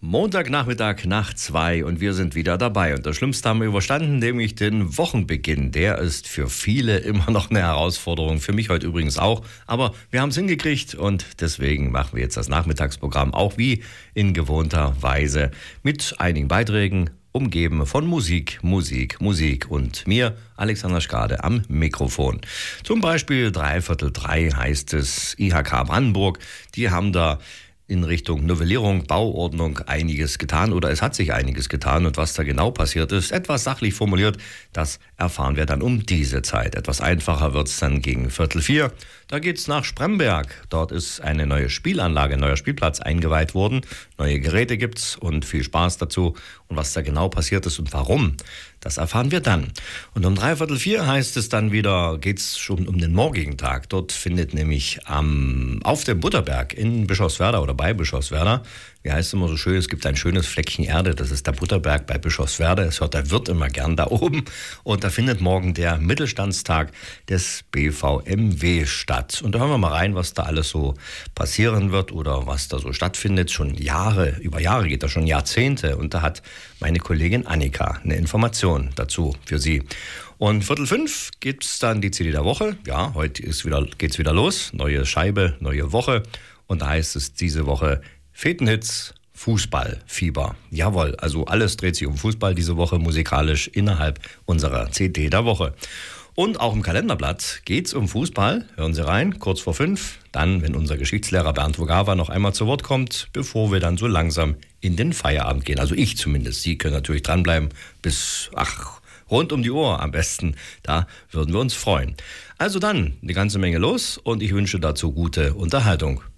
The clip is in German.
Montagnachmittag nach 2 und wir sind wieder dabei. Und das Schlimmste haben wir überstanden, nämlich den Wochenbeginn. Der ist für viele immer noch eine Herausforderung, für mich heute übrigens auch. Aber wir haben es hingekriegt und deswegen machen wir jetzt das Nachmittagsprogramm auch wie in gewohnter Weise mit einigen Beiträgen, umgeben von Musik und mir, Alexander Skade, am Mikrofon. Zum Beispiel 3:45 heißt es IHK Brandenburg. Die haben da in Richtung Novellierung, Bauordnung einiges getan oder es hat sich einiges getan und was da genau passiert ist, etwas sachlich formuliert, das erfahren wir dann um diese Zeit. Etwas einfacher wird es dann gegen 3:45. Da geht's nach Spremberg. Dort ist eine neue Spielanlage, ein neuer Spielplatz eingeweiht worden. Neue Geräte gibt's und viel Spaß dazu. Und was da genau passiert ist und warum, das erfahren wir dann. Und um 3:45 heißt es dann wieder, geht's schon um den morgigen Tag. Dort findet nämlich auf dem Butterberg in Bischofswerda oder bei Bischofswerda, wie heißt es immer so schön, es gibt ein schönes Fleckchen Erde, das ist der Butterberg bei Bischofswerda. Es hört der Wirt immer gern da oben. Und da findet morgen der Mittelstandstag des BVMW statt. Und da hören wir mal rein, was da alles so passieren wird oder was da so stattfindet. Schon über Jahre geht das, schon Jahrzehnte. Und da hat meine Kollegin Annika eine Information dazu für Sie. Und 4:45 gibt's dann die CD der Woche. Ja, heute geht's wieder los. Neue Scheibe, neue Woche. Und da heißt es diese Woche Fetenhits, Fußballfieber. Jawohl, also alles dreht sich um Fußball diese Woche musikalisch innerhalb unserer CD der Woche. Und auch im Kalenderblatt geht's um Fußball. Hören Sie rein, kurz vor 5. Dann, wenn unser Geschichtslehrer Bernd Vogava noch einmal zu Wort kommt, bevor wir dann so langsam in den Feierabend gehen. Also ich zumindest. Sie können natürlich dranbleiben bis, rund um die Uhr am besten. Da würden wir uns freuen. Also dann eine ganze Menge los und ich wünsche dazu gute Unterhaltung.